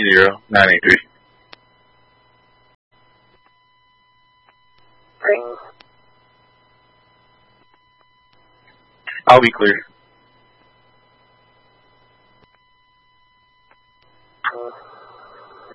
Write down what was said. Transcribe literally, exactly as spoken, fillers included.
zero nine eight three. Green. I'll be clear. Mm.